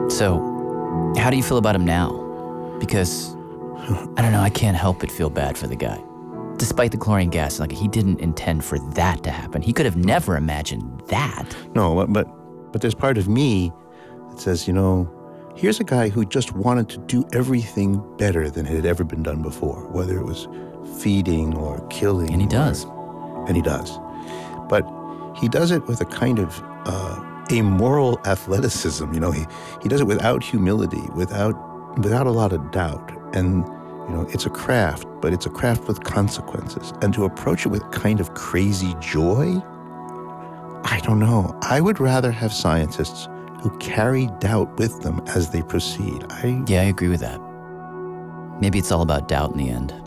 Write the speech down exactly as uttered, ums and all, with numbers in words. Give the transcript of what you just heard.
So, how do you feel about him now? Because, I don't know, I can't help but feel bad for the guy. Despite the chlorine gas, like, he didn't intend for that to happen. He could have never imagined that. No, but but, but there's part of me that says, you know, here's a guy who just wanted to do everything better than it had ever been done before, whether it was feeding or killing. And he does. Or, and he does. But he does it with a kind of uh, amoral athleticism. You know, he, he does it without humility, without without a lot of doubt. And, you know, it's a craft, but it's a craft with consequences. And to approach it with kind of crazy joy, I don't know. I would rather have scientists who carry doubt with them as they proceed. I Yeah, I agree with that. Maybe it's all about doubt in the end.